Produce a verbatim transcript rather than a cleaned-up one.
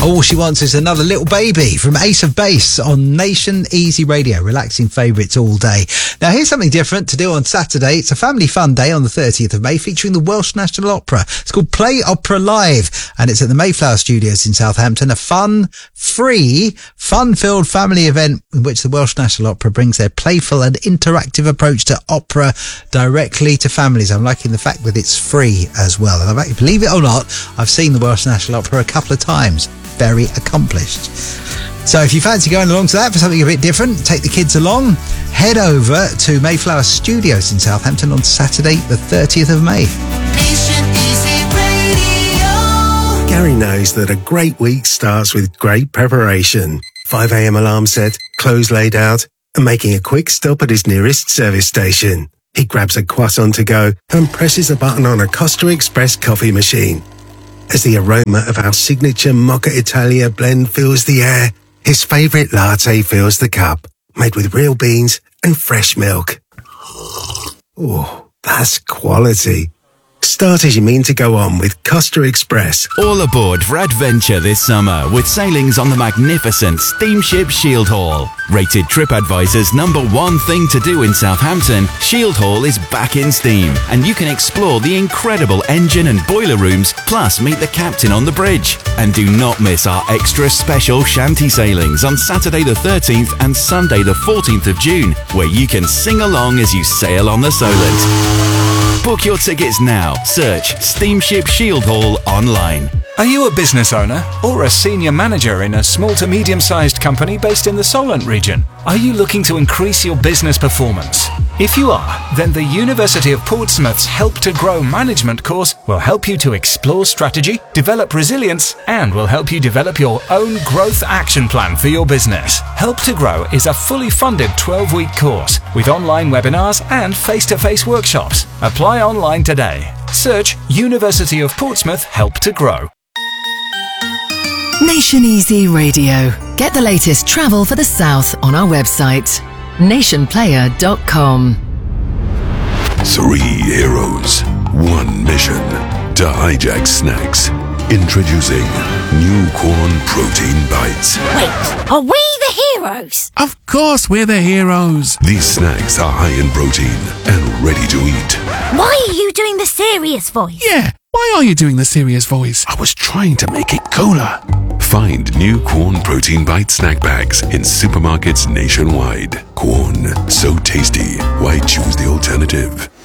All she wants is another little baby from Ace of Base on Nation Easy Radio. Relaxing favourites all day. Now, here's something different to do on Saturday. It's a family fun day on the thirtieth of May featuring the Welsh National Opera. It's called Play Opera Live, and it's at the Mayflower Studios in Southampton. A fun, free, fun-filled family event in which the Welsh National Opera brings their playful and interactive approach to opera directly to families. I'm liking the fact that it's free as well. And I, believe it or not, I've seen the Welsh National Opera a couple of times. Very accomplished. So if you fancy going along to that for something a bit different, take the kids along, head over to Mayflower Studios in Southampton on Saturday the thirtieth of May. Nation Easy Radio. Gary knows that a great week starts with great preparation. five a.m. alarm set, clothes laid out, and making a quick stop at his nearest service station. He grabs a croissant to go and presses a button on a Costa Express coffee machine. As the aroma of our signature Mocha Italia blend fills the air, his favourite latte fills the cup, made with real beans and fresh milk. Oh, that's quality. Start as you mean to go on with Costa Express. All aboard for adventure this summer with sailings on the magnificent steamship Shield Hall. Rated TripAdvisor's number one thing to do in Southampton, Shield Hall is back in steam, and you can explore the incredible engine and boiler rooms, plus meet the captain on the bridge. And do not miss our extra special shanty sailings on Saturday the thirteenth and Sunday the fourteenth of June, where you can sing along as you sail on the Solent. Book your tickets now. Search Steamship Shield Hall online. Are you a business owner or a senior manager in a small to medium-sized company based in the Solent region? Are you looking to increase your business performance? If you are, then the University of Portsmouth's Help to Grow management course will help you to explore strategy, develop resilience, and will help you develop your own growth action plan for your business. Help to Grow is a fully funded twelve-week course with online webinars and face-to-face workshops. Apply online today. Search University of Portsmouth Help to Grow. Nation Easy Radio. Get the latest travel for the South on our website, nation player dot com. Three heroes, one mission to hijack snacks. Introducing new corn protein bites. Wait, are we the heroes? Of course we're the heroes. These snacks are high in protein and ready to eat. Why are you doing the serious voice? Yeah, why are you doing the serious voice? I was trying to make it cooler. Find new Corn Protein Bite snack bags in supermarkets nationwide. Corn, so tasty. Why choose the alternative?